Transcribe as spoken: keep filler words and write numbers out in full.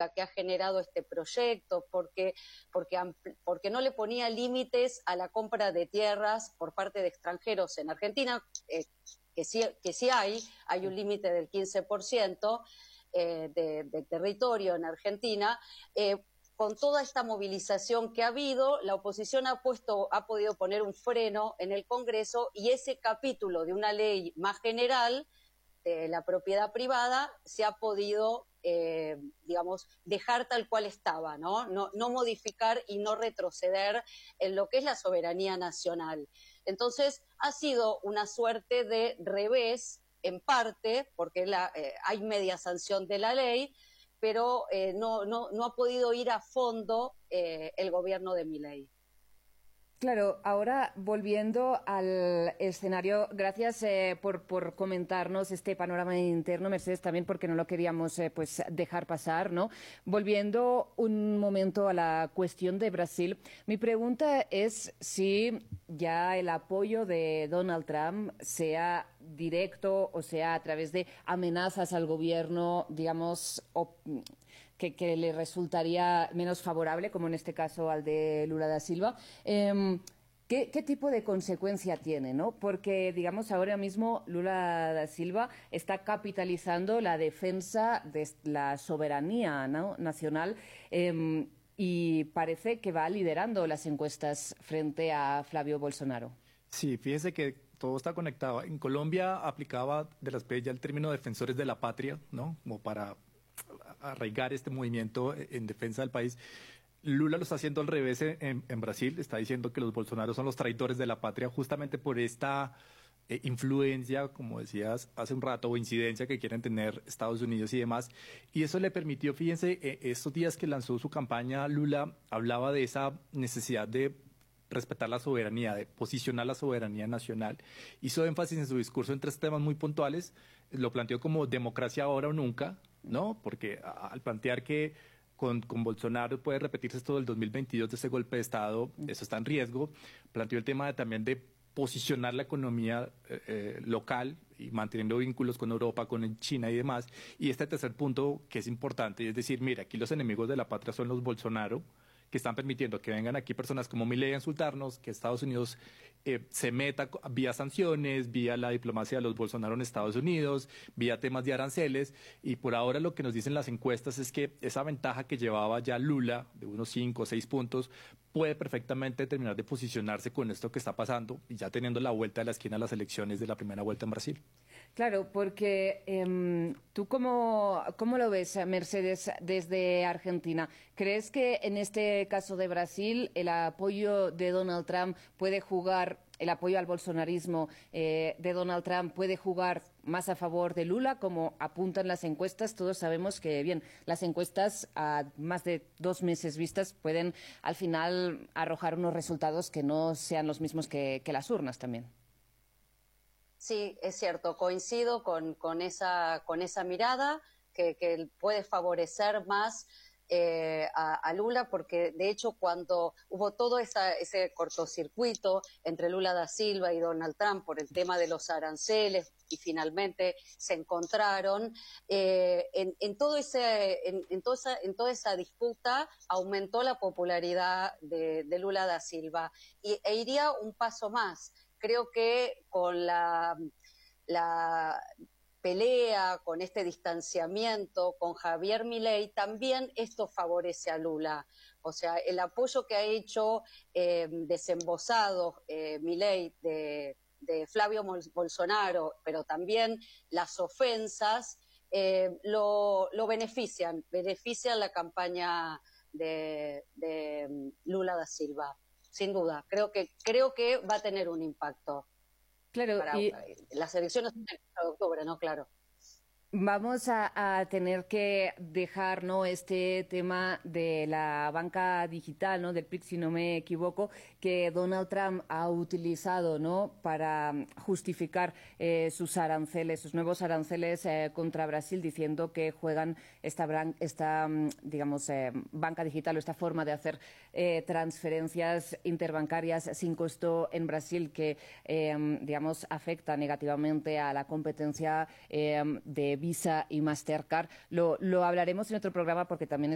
política que ha generado este proyecto, porque, porque, porque no le ponía límites a la compra de tierras por parte de extranjeros en Argentina, eh, que, sí, que sí hay, hay un límite del quince por ciento eh, de, de territorio en Argentina. Eh, con toda esta movilización que ha habido, la oposición ha puesto, ha podido poner un freno en el Congreso y ese capítulo de una ley más general de la propiedad privada se ha podido, eh, digamos, dejar tal cual estaba, ¿no? No, no modificar y no retroceder en lo que es la soberanía nacional. Entonces, ha sido una suerte de revés, en parte, porque la, eh, hay media sanción de la ley, pero eh, no, no, no ha podido ir a fondo eh, el gobierno de Milei. Claro, ahora volviendo al escenario, gracias eh, por, por comentarnos este panorama interno, Mercedes, también porque no lo queríamos eh, pues dejar pasar, ¿no? Volviendo un momento a la cuestión de Brasil, mi pregunta es si ya el apoyo de Donald Trump, sea directo o sea a través de amenazas al gobierno, digamos, Que, que le resultaría menos favorable, como en este caso al de Lula da Silva. Eh, ¿qué, ¿Qué tipo de consecuencia tiene, ¿no? Porque, digamos, ahora mismo Lula da Silva está capitalizando la defensa de la soberanía, ¿no?, nacional eh, y parece que va liderando las encuestas frente a Flavio Bolsonaro. Sí, fíjese que todo está conectado. En Colombia aplicaba de las P ya el término defensores de la patria, ¿no?, como para arraigar este movimiento en defensa del país. Lula lo está haciendo al revés en, en Brasil, está diciendo que los Bolsonaros son los traidores de la patria justamente por esta eh, influencia, como decías hace un rato, o incidencia que quieren tener Estados Unidos y demás. Y eso le permitió, fíjense, eh, estos días que lanzó su campaña, Lula hablaba de esa necesidad de respetar la soberanía, de posicionar la soberanía nacional. Hizo énfasis en su discurso en tres temas muy puntuales, lo planteó como democracia ahora o nunca, ¿no? Porque a, al plantear que con, con Bolsonaro puede repetirse esto del dos mil veintidós, de ese golpe de Estado, eso está en riesgo. Planteó el tema de, también de posicionar la economía eh, eh, local y manteniendo vínculos con Europa, con China y demás. Y este tercer punto que es importante, es decir, mira, aquí los enemigos de la patria son los Bolsonaro, que están permitiendo que vengan aquí personas como Milei a insultarnos, que Estados Unidos eh, se meta vía sanciones, vía la diplomacia de los Bolsonaro en Estados Unidos, vía temas de aranceles, y por ahora lo que nos dicen las encuestas es que esa ventaja que llevaba ya Lula, de unos cinco o seis puntos, puede perfectamente terminar de posicionarse con esto que está pasando, y ya teniendo la vuelta de la esquina a las elecciones de la primera vuelta en Brasil. Claro, porque eh, tú cómo, cómo lo ves, Mercedes, desde Argentina. ¿Crees que en este caso de Brasil el apoyo de Donald Trump puede jugar, el apoyo al bolsonarismo eh, de Donald Trump puede jugar más a favor de Lula, como apuntan las encuestas? Todos sabemos que, bien, las encuestas a más de dos meses vistas pueden al final arrojar unos resultados que no sean los mismos que, que las urnas también. Sí, es cierto, coincido con, con, esa, con esa mirada que, que puede favorecer más eh, a, a Lula, porque de hecho cuando hubo todo esa, ese cortocircuito entre Lula da Silva y Donald Trump por el tema de los aranceles y finalmente se encontraron, eh, en, en, todo ese, en, en, toda esa, en toda esa disputa aumentó la popularidad de, de Lula da Silva y, e iría un paso más. Creo que con la, la pelea, con este distanciamiento con Javier Milei, también esto favorece a Lula. O sea, el apoyo que ha hecho eh, desembosado eh, Milei de, de Flavio Bolsonaro, pero también las ofensas, eh, lo, lo benefician, benefician la campaña de, de Lula da Silva. Sin duda, creo que creo que va a tener un impacto. Claro, para y las elecciones del de octubre, ¿no? Claro. Vamos a, a tener que dejar, ¿no?, este tema de la banca digital, ¿no?, del P R I C, si no me equivoco, que Donald Trump ha utilizado, ¿no?, para justificar eh, sus aranceles, sus nuevos aranceles eh, contra Brasil, diciendo que juegan esta, esta digamos, eh, banca digital o esta forma de hacer eh, transferencias interbancarias sin costo en Brasil, que, eh, digamos, afecta negativamente a la competencia eh, de Visa y Mastercard. Lo, lo hablaremos en otro programa porque también